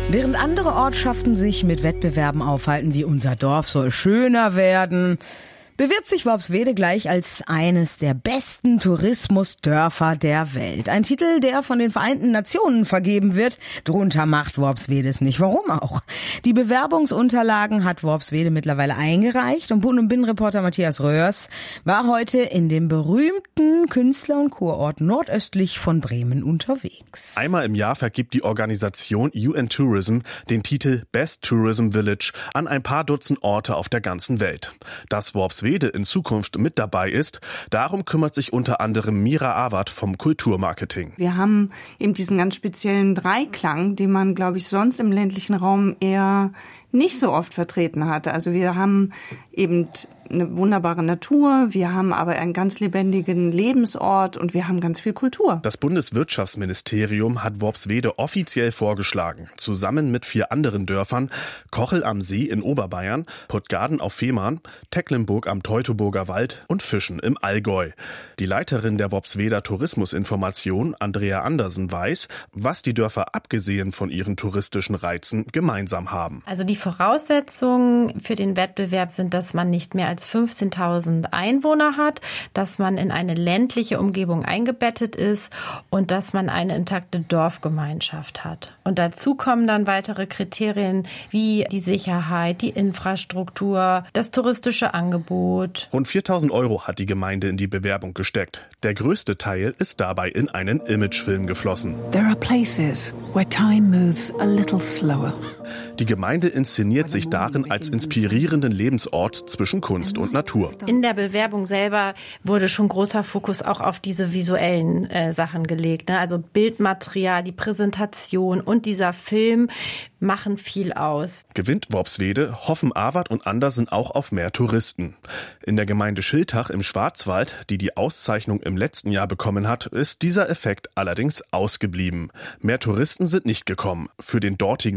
Während andere Ortschaften sich mit Wettbewerben aufhalten, wie unser Dorf soll schöner werden, bewirbt sich Worpswede gleich als eines der besten Tourismusdörfer der Welt. Ein Titel, der von den Vereinten Nationen vergeben wird. Drunter macht Worpswede es nicht. Warum auch? Die Bewerbungsunterlagen hat Worpswede mittlerweile eingereicht und Bund- und Binnenreporter Matthias Röhrs war heute in dem berühmten Künstler- und Kurort nordöstlich von Bremen unterwegs. Einmal im Jahr vergibt die Organisation UN Tourism den Titel Best Tourism Village an ein paar Dutzend Orte auf der ganzen Welt. Dass Worpswede in Zukunft mit dabei ist, darum kümmert sich unter anderem Mira Awad vom Kulturmarketing. Wir haben eben diesen ganz speziellen Dreiklang, den man, glaube ich, sonst im ländlichen Raum eher nicht so oft vertreten hatte. Also wir haben eben eine wunderbare Natur, wir haben aber einen ganz lebendigen Lebensort und wir haben ganz viel Kultur. Das Bundeswirtschaftsministerium hat Worpswede offiziell vorgeschlagen, zusammen mit 4 anderen Dörfern: Kochel am See in Oberbayern, Puttgarden auf Fehmarn, Tecklenburg am Teutoburger Wald und Fischen im Allgäu. Die Leiterin der Worpsweder Tourismusinformation, Andrea Andersen, weiß, was die Dörfer abgesehen von ihren touristischen Reizen gemeinsam haben. Also die Voraussetzungen für den Wettbewerb sind, dass man nicht mehr als 15.000 Einwohner hat, dass man in eine ländliche Umgebung eingebettet ist und dass man eine intakte Dorfgemeinschaft hat. Und dazu kommen dann weitere Kriterien wie die Sicherheit, die Infrastruktur, das touristische Angebot. Rund 4.000 € hat die Gemeinde in die Bewerbung gesteckt. Der größte Teil ist dabei in einen Imagefilm geflossen. There are places where time moves a little slower. Die Gemeinde inszeniert sich darin als inspirierenden Lebensort zwischen Kunst und Natur. In der Bewerbung selber wurde schon großer Fokus auch auf diese visuellen Sachen gelegt. Ne? Also Bildmaterial, die Präsentation und dieser Film machen viel aus. Gewinnt Worpswede, hoffen Awad und Andersen auch auf mehr Touristen. In der Gemeinde Schiltach im Schwarzwald, die die Auszeichnung im letzten Jahr bekommen hat, ist dieser Effekt allerdings ausgeblieben. Mehr Touristen sind nicht gekommen. Für den dortigen